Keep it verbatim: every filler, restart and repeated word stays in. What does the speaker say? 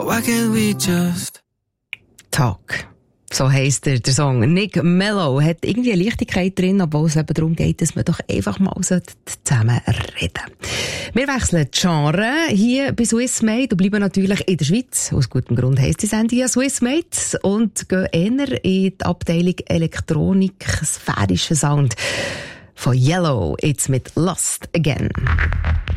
Why can't we just Talk? So heisst der, der Song. Nick Mello hat irgendwie eine Leichtigkeit drin, obwohl es eben darum geht, dass man doch einfach mal zusammen reden. Wir wechseln die Genre hier bei Swissmade und bleiben natürlich in der Schweiz. Aus gutem Grund heisst die Sendung ja Swissmade und gehen eher in die Abteilung Elektronik, sphärischer Sound von Yellow, jetzt mit Lost Again.